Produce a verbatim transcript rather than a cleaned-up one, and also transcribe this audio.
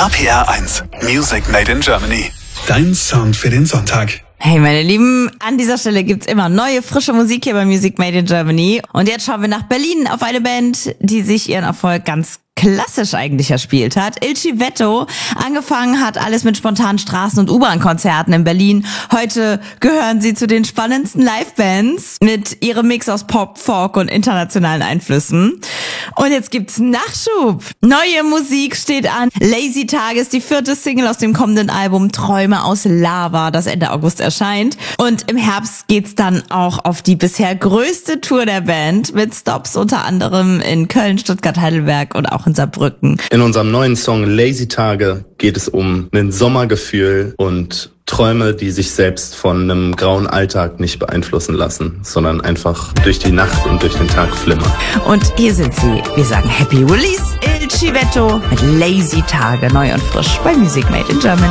R P R eins, Music Made in Germany. Dein Sound für den Sonntag. Hey meine Lieben, an dieser Stelle gibt's immer neue, frische Musik hier bei Music Made in Germany. Und jetzt schauen wir nach Berlin auf eine Band, die sich ihren Erfolg ganz klassisch eigentlich erspielt hat. Il Civetto. Angefangen hat alles mit spontanen Straßen- und U-Bahn-Konzerten in Berlin. Heute gehören sie zu den spannendsten Live-Bands mit ihrem Mix aus Pop, Folk und internationalen Einflüssen. Und jetzt gibt's Nachschub. Neue Musik steht an. Lazy Tage ist die vierte Single aus dem kommenden Album Träume aus Lava, das Ende August erscheint. Und im Herbst geht's dann auch auf die bisher größte Tour der Band mit Stops unter anderem in Köln, Stuttgart, Heidelberg und auch in Saarbrücken. In unserem neuen Song Lazy Tage geht es um ein Sommergefühl und Träume, die sich selbst von einem grauen Alltag nicht beeinflussen lassen, sondern einfach durch die Nacht und durch den Tag flimmern. Und hier sind sie. Wir sagen Happy Release, Il Civetto mit Lazy Tage, neu und frisch bei Music Made in Germany.